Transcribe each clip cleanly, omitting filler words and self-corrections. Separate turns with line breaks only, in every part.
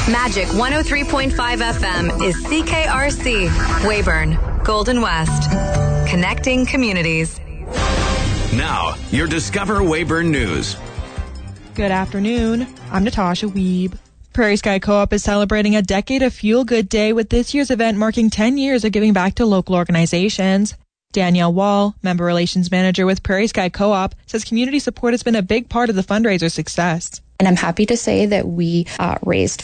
Magic 103.5 FM is CKRC, Weyburn, Golden West. Connecting communities.
Now, your Discover Weyburn News.
Good afternoon. I'm Natasha Wiebe. Prairie Sky Co-op is celebrating a decade of Feel Good Day with this year's event marking 10 years of giving back to local organizations. Danielle Wall, Member Relations Manager with Prairie Sky Co-op, says community support has been a big part of the fundraiser's success.
And I'm happy to say that we raised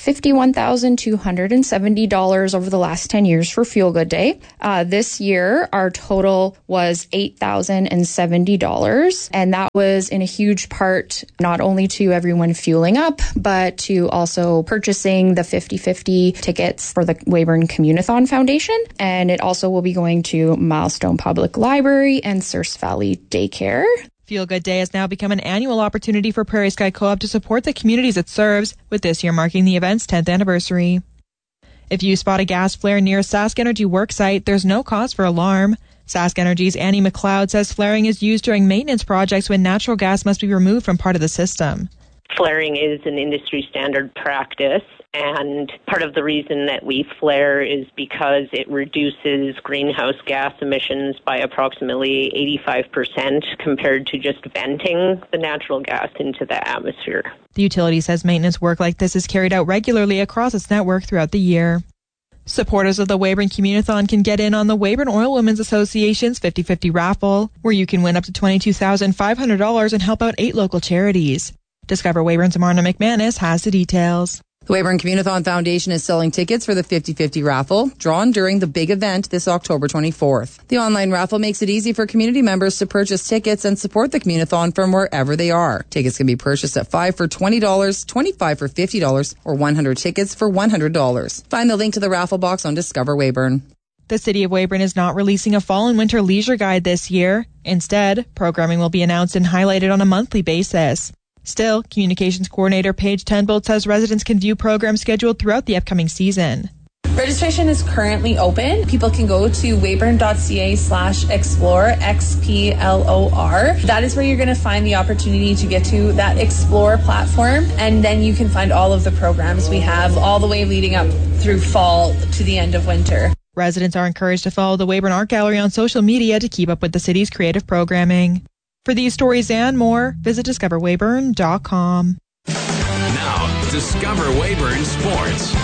$51,270 over the last 10 years for Feel Good Day. This year, our total was $8,070. And that was in a huge part not only to everyone fueling up, but to also purchasing the 50/50 tickets for the Weyburn Communithon Foundation. And it also will be going to Milestone Public Library and Surse Valley Daycare.
Feel Good Day has now become an annual opportunity for Prairie Sky Co-op to support the communities it serves, with this year marking the event's 10th anniversary. If you spot a gas flare near a Sask Energy worksite, there's no cause for alarm. Sask Energy's Annie McLeod says flaring is used during maintenance projects when natural gas must be removed from part of the system.
Flaring is an industry standard practice, and part of the reason that we flare is because it reduces greenhouse gas emissions by approximately 85% compared to just venting the natural gas into the atmosphere.
The utility says maintenance work like this is carried out regularly across its network throughout the year. Supporters of the Weyburn Communithon can get in on the Weyburn Oil Women's Association's 50/50 raffle, where you can win up to $22,500 and help out 8 local charities. Discover Weyburn's Marna McManus has the details.
The Weyburn Communithon Foundation is selling tickets for the 50/50 raffle, drawn during the big event this October 24th. The online raffle makes it easy for community members to purchase tickets and support the Communithon from wherever they are. Tickets can be purchased at $5 for $20, $25 for $50, or 100 tickets for $100. Find the link to the raffle box on Discover Weyburn.
The City of Weyburn is not releasing a fall and winter leisure guide this year. Instead, programming will be announced and highlighted on a monthly basis. Still, Communications Coordinator Paige Tenbolt says residents can view programs scheduled throughout the upcoming season.
Registration is currently open. People can go to weyburn.ca/explore, XPLOR. That is where you're going to find the opportunity to get to that Explore platform, and then you can find all of the programs we have all the way leading up through fall to the end of winter.
Residents are encouraged to follow the Weyburn Art Gallery on social media to keep up with the city's creative programming. For these stories and more, visit discoverweyburn.com.
Now, Discover Weyburn Sports.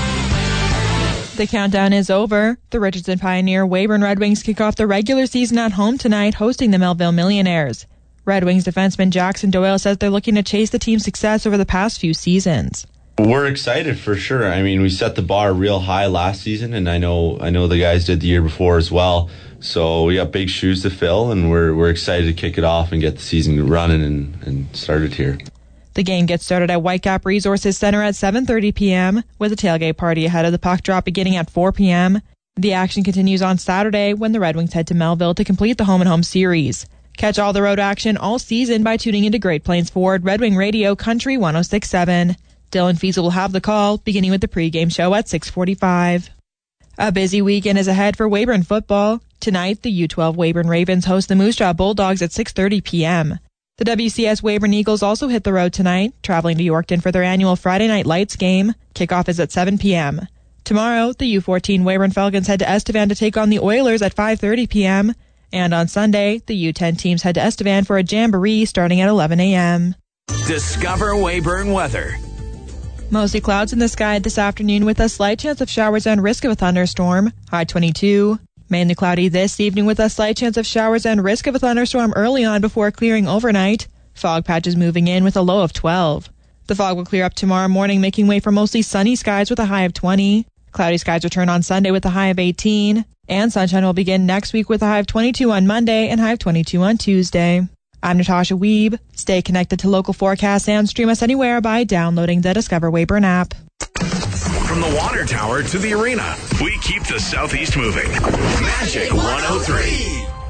The countdown is over. The Richardson Pioneer Weyburn Red Wings kick off the regular season at home tonight, hosting the Melville Millionaires. Red Wings defenseman Jackson Doyle says they're looking to chase the team's success over the past few seasons.
We're excited for sure. I mean, we set the bar real high last season, and I know the guys did the year before as well. So we got big shoes to fill, and we're excited to kick it off and get the season running and started here.
The game gets started at Whitecap Resources Center at 7:30 p.m. with a tailgate party ahead of the puck drop beginning at 4 p.m. The action continues on Saturday when the Red Wings head to Melville to complete the home-and-home series. Catch all the road action all season by tuning into Great Plains Ford Red Wing Radio Country 106.7. Dylan Fiesel will have the call, beginning with the pregame show at 6:45. A busy weekend is ahead for Weyburn football. Tonight, the U12 Weyburn Ravens host the Moose Jaw Bulldogs at 6:30 p.m. The WCS Weyburn Eagles also hit the road tonight, traveling to Yorkton for their annual Friday Night Lights game. Kickoff is at 7 p.m. Tomorrow, the U14 Weyburn Falcons head to Estevan to take on the Oilers at 5:30 p.m. And on Sunday, the U10 teams head to Estevan for a jamboree starting at 11 a.m.
Discover Weyburn weather.
Mostly clouds in the sky this afternoon with a slight chance of showers and risk of a thunderstorm. High 22. Mainly cloudy this evening with a slight chance of showers and risk of a thunderstorm early on before clearing overnight. Fog patches moving in with a low of 12. The fog will clear up tomorrow morning, making way for mostly sunny skies with a high of 20. Cloudy skies return on Sunday with a high of 18. And sunshine will begin next week with a high of 22 on Monday and high of 22 on Tuesday. I'm Natasha Wiebe. Stay connected to local forecasts and stream us anywhere by downloading the Discover Weyburn app.
From the water tower to the arena, we keep the Southeast moving. Magic 103.